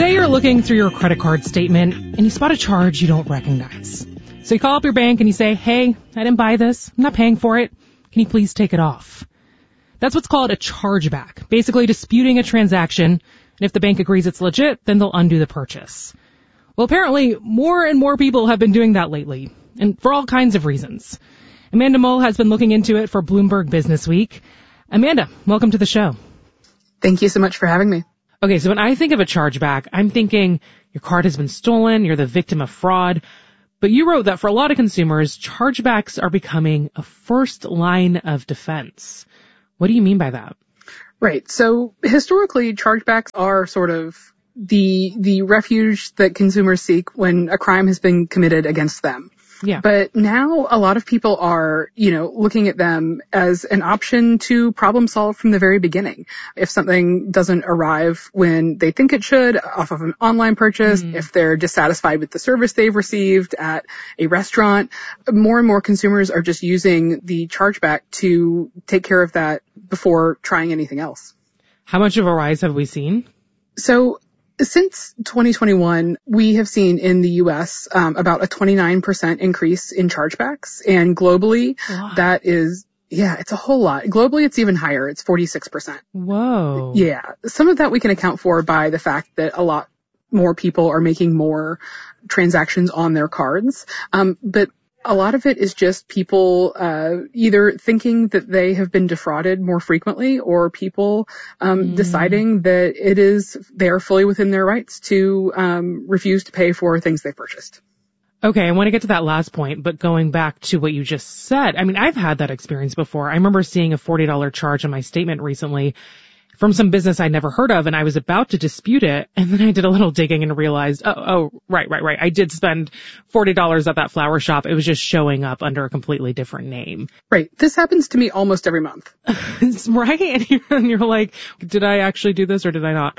Say you're looking through your credit card statement and you spot a charge you don't recognize. So you call up your bank and you say, hey, I didn't buy this. I'm not paying for it. Can you please take it off? That's what's called a chargeback, basically disputing a transaction. And if the bank agrees it's legit, then they'll undo the purchase. Well, apparently, more and more people have been doing that lately, and for all kinds of reasons. Amanda Mull has been looking into it for Bloomberg Business Week. Amanda, welcome to the show. Thank you so much for having me. Okay, so when I think of a chargeback, I'm thinking your card has been stolen, you're the victim of fraud. But you wrote that for a lot of consumers, chargebacks are becoming a first line of defense. What do you mean by that? Right. So historically, chargebacks are sort of the refuge that consumers seek when a crime has been committed against them. Yeah. But now a lot of people are, looking at them as an option to problem solve from the very beginning. If something doesn't arrive when they think it should off of an online purchase, if they're dissatisfied with the service they've received at a restaurant, more and more consumers are just using the chargeback to take care of that before trying anything else. How much of a rise have we seen? So since 2021, we have seen in the U.S. About a 29% increase in chargebacks. And globally, that is, it's a whole lot. Globally, it's even higher. It's 46%. Whoa. Yeah. Some of that we can account for by the fact that a lot more people are making more transactions on their cards. But a lot of it is just people either thinking that they have been defrauded more frequently, or people deciding that they are fully within their rights to refuse to pay for things they purchased. Okay, I want to get to that last point, but going back to what you just said, I mean, I've had that experience before. I remember seeing a $40 charge on my statement recently from some business I'd never heard of, and I was about to dispute it, and then I did a little digging and realized, right. I did spend $40 at that flower shop. It was just showing up under a completely different name. Right. This happens to me almost every month. Right? And you're like, did I actually do this or did I not?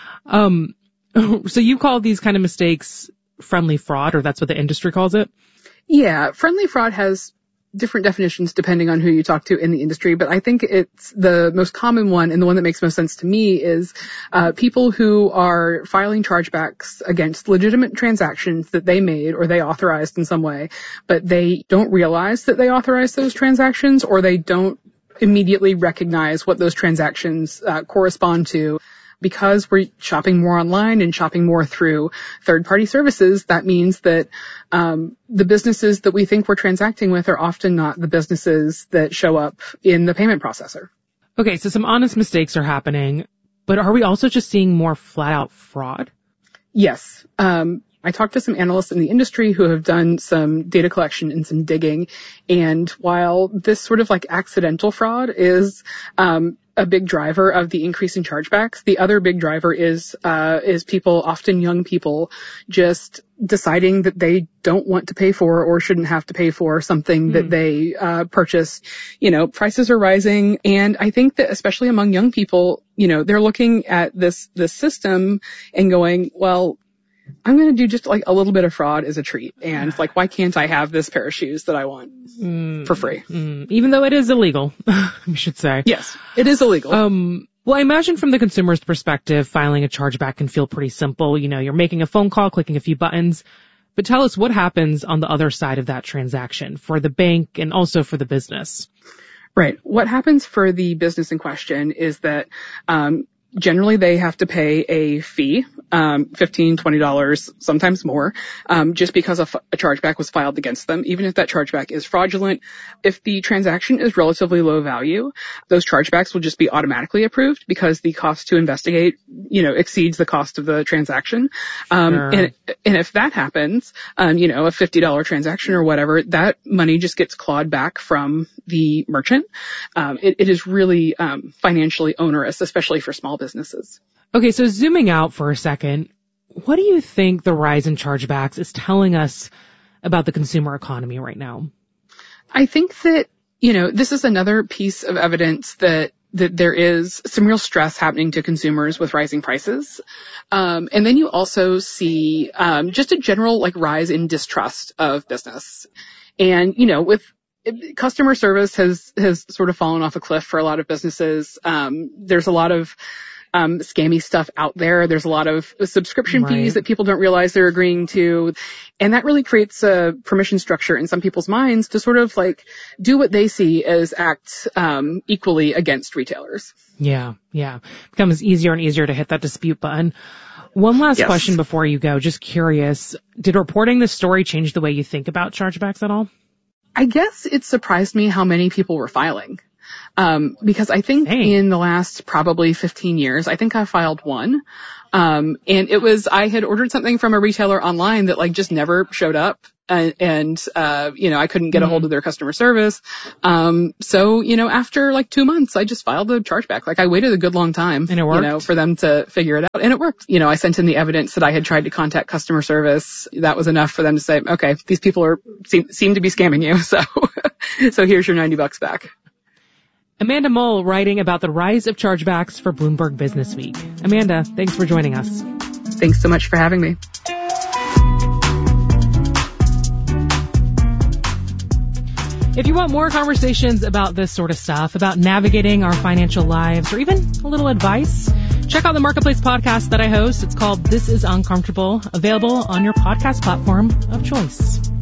So you call these kind of mistakes friendly fraud, or that's what the industry calls it? Yeah. Friendly fraud has different definitions depending on who you talk to in the industry, but I think it's the most common one, and the one that makes most sense to me is people who are filing chargebacks against legitimate transactions that they made or they authorized in some way, but they don't realize that they authorized those transactions, or they don't immediately recognize what those transactions correspond to. Because we're shopping more online and shopping more through third-party services, that means that the businesses that we think we're transacting with are often not the businesses that show up in the payment processor. Okay, so some honest mistakes are happening, but are we also just seeing more flat-out fraud? Yes. I talked to some analysts in the industry who have done some data collection and some digging, and while this sort of like accidental fraud is a big driver of the increase in chargebacks, the other big driver is people, often young people, just deciding that they don't want to pay for or shouldn't have to pay for something that they purchased. Prices are rising, and I think that especially among young people, they're looking at this system and going, well, I'm going to do just like a little bit of fraud as a treat. And like, why can't I have this pair of shoes that I want for free? Even though it is illegal, we should say. Yes, it is illegal. Well, I imagine from the consumer's perspective, filing a chargeback can feel pretty simple. You're making a phone call, clicking a few buttons. But tell us what happens on the other side of that transaction for the bank and also for the business. Right. What happens for the business in question is that generally they have to pay a fee, $15, $20, sometimes more, just because a chargeback was filed against them, even if that chargeback is fraudulent. If the transaction is relatively low value, those chargebacks will just be automatically approved because the cost to investigate, exceeds the cost of the transaction. Sure. And if that happens, a $50 transaction or whatever, that money just gets clawed back from the merchant. It is really financially onerous, especially for small businesses. Okay, so zooming out for a second, what do you think the rise in chargebacks is telling us about the consumer economy right now? I think that, this is another piece of evidence that there is some real stress happening to consumers with rising prices. And then you also see just a general rise in distrust of business. And, with customer service has sort of fallen off a cliff for a lot of businesses. There's a lot of scammy stuff out there. There's a lot of subscription fees that people don't realize they're agreeing to. And that really creates a permission structure in some people's minds to sort of like do what they see as act equally against retailers. Yeah. Becomes easier and easier to hit that dispute button. One last question before you go. Just curious, did reporting this story change the way you think about chargebacks at all? I guess it surprised me how many people were filing. Because I think in the last probably 15 years, I think I filed one. And it was, I had ordered something from a retailer online that like just never showed up. And I couldn't get a hold of their customer service. So, after like 2 months, I just filed the chargeback. Like I waited a good long time, and it worked. For them to figure it out, and it worked. I sent in the evidence that I had tried to contact customer service. That was enough for them to say, okay, these people seem to be scamming you. So here's your $90 back. Amanda Mull writing about the rise of chargebacks for Bloomberg Business Week. Amanda, thanks for joining us. Thanks so much for having me. If you want more conversations about this sort of stuff, about navigating our financial lives, or even a little advice, check out the Marketplace podcast that I host. It's called This is Uncomfortable, available on your podcast platform of choice.